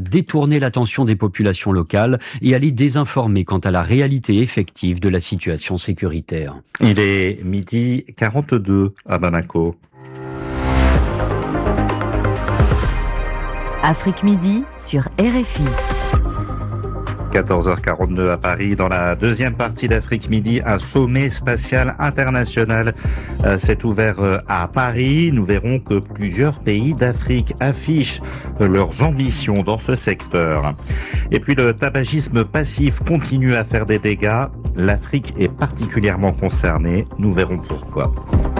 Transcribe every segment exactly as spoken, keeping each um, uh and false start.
détourner l'attention des populations locales et à les désinformer quant à la réalité effective de la situation sécuritaire. Il est midi quarante-deux à Bamako. Afrique Midi sur R F I. quatorze heures quarante-deux à Paris. Dans la deuxième partie d'Afrique Midi, un sommet spatial international euh, s'est ouvert euh, à Paris. Nous verrons que plusieurs pays d'Afrique affichent euh, leurs ambitions dans ce secteur. Et puis le tabagisme passif continue à faire des dégâts. L'Afrique est particulièrement concernée. Nous verrons pourquoi.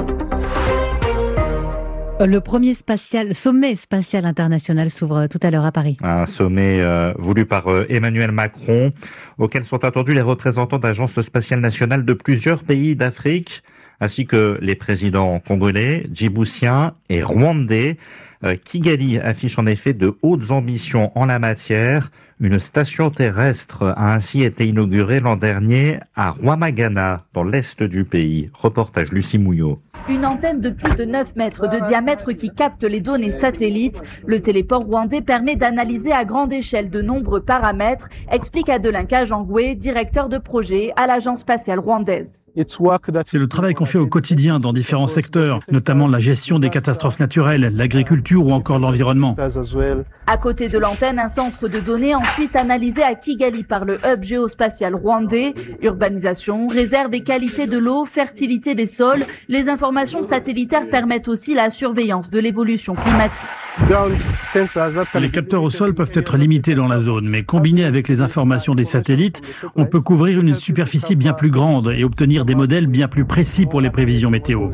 Le premier spatial, sommet spatial international s'ouvre tout à l'heure à Paris. Un sommet euh, voulu par euh, Emmanuel Macron, auquel sont attendus les représentants d'agences spatiales nationales de plusieurs pays d'Afrique, ainsi que les présidents congolais, djiboutiens et rwandais. Euh, Kigali affiche en effet de hautes ambitions en la matière. Une station terrestre a ainsi été inaugurée l'an dernier à Rwamagana, dans l'est du pays. Reportage Lucie Mouillot. Une antenne de plus de neuf mètres de diamètre qui capte les données satellites. Le téléport rwandais permet d'analyser à grande échelle de nombreux paramètres, explique Adelin Kajangwe, directeur de projet à l'agence spatiale rwandaise. C'est le travail qu'on fait au quotidien dans différents secteurs, notamment la gestion des catastrophes naturelles, l'agriculture ou encore l'environnement. À côté de l'antenne, un centre de données ensuite analysé à Kigali par le hub géospatial rwandais. Urbanisation, réserve et qualité de l'eau, fertilité des sols, les informations satellitaires permettent aussi la surveillance de l'évolution climatique. Les capteurs au sol peuvent être limités dans la zone, mais combinés avec les informations des satellites, on peut couvrir une superficie bien plus grande et obtenir des modèles bien plus précis pour les prévisions météo.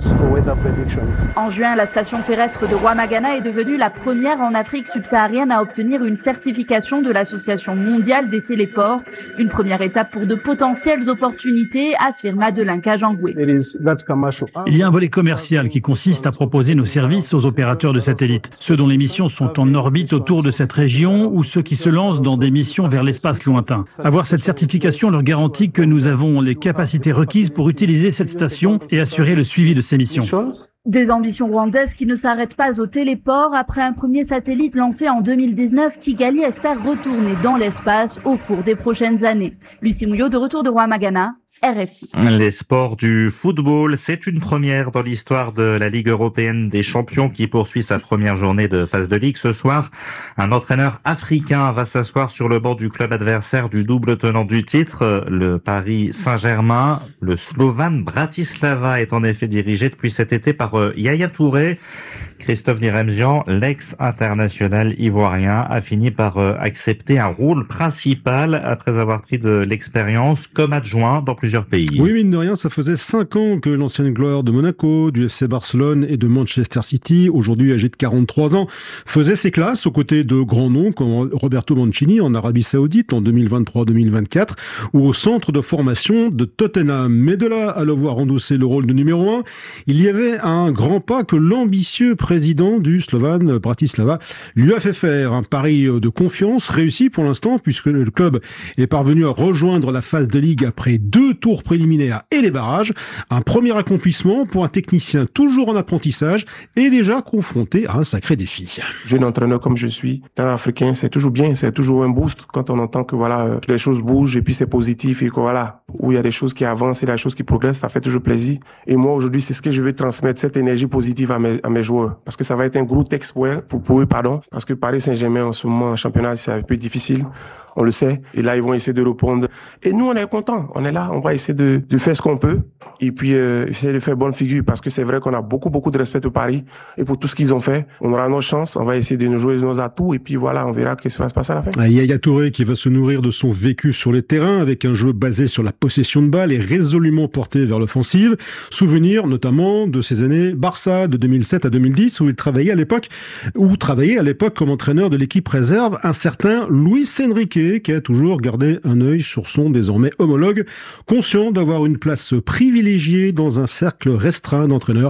En juin, la station terrestre de Rwamagana est devenue la première en Afrique subsaharienne à obtenir une certification de l'Association mondiale des téléports. Une première étape pour de potentielles opportunités, affirme Adelin Kajangwe. Il y a un volet commercial qui consiste à proposer nos services aux opérateurs de satellites, ceux dont les missions sont en orbite autour de cette région ou ceux qui se lancent dans des missions vers l'espace lointain. Avoir cette certification leur garantit que nous avons les capacités requises pour utiliser cette station et assurer le suivi de ces missions. Des ambitions rwandaises qui ne s'arrêtent pas au téléport. Après un premier satellite lancé en deux mille dix-neuf, Kigali espère retourner dans l'espace au cours des prochaines années. Lucie Mouillot, de retour de Rwamagana. R F I. Les sports du football, c'est une première dans l'histoire de la Ligue européenne des champions qui poursuit sa première journée de phase de ligue. Ce soir, un entraîneur africain va s'asseoir sur le banc du club adversaire du double tenant du titre, le Paris Saint-Germain. Le Slovan Bratislava est en effet dirigé depuis cet été par Yaya Touré. Christophe Niremzian, l'ex-international ivoirien, a fini par accepter un rôle principal après avoir pris de l'expérience comme adjoint dans plusieurs pays. Oui, mine de rien, ça faisait cinq ans que l'ancienne gloire de Monaco, du F C Barcelone et de Manchester City, aujourd'hui âgé de quarante-trois ans, faisait ses classes aux côtés de grands noms comme Roberto Mancini en Arabie Saoudite en deux mille vingt-trois deux mille vingt-quatre ou au centre de formation de Tottenham. Mais de là à le voir endosser le rôle de numéro un, il y avait un grand pas que l'ambitieux président du Slovan Bratislava lui a fait faire. Un pari de confiance réussi pour l'instant puisque le club est parvenu à rejoindre la phase de ligue après deux tours préliminaires et les barrages. Un premier accomplissement pour un technicien toujours en apprentissage et déjà confronté à un sacré défi. Jeune entraîneur comme je suis, dans l'Africain, c'est toujours bien, c'est toujours un boost quand on entend que voilà, les choses bougent et puis c'est positif et que voilà, où il y a des choses qui avancent et des choses qui progressent, ça fait toujours plaisir. Et moi aujourd'hui, c'est ce que je veux transmettre, cette énergie positive à mes, à mes joueurs. Parce que ça va être un gros texte pour eux, pour, pour eux, pardon. Parce que Paris Saint-Germain en ce moment en championnat, c'est un peu difficile. On le sait. Et là, ils vont essayer de répondre. Et nous, on est contents. On est là. On va essayer de, de faire ce qu'on peut. Et puis, euh, essayer de faire bonne figure. Parce que c'est vrai qu'on a beaucoup, beaucoup de respect au Paris. Et pour tout ce qu'ils ont fait, on aura nos chances. On va essayer de nous jouer nos atouts. Et puis voilà, on verra ce qui va se passer à la fin. Ah, Yaya Touré qui va se nourrir de son vécu sur les terrains avec un jeu basé sur la possession de balle et résolument porté vers l'offensive. Souvenir notamment de ces années Barça de deux mille sept à deux mille dix où il travaillait à l'époque, où travaillait à l'époque comme entraîneur de l'équipe réserve un certain Luis Enrique qui a toujours gardé un œil sur son désormais homologue, conscient d'avoir une place privilégiée dans un cercle restreint d'entraîneurs.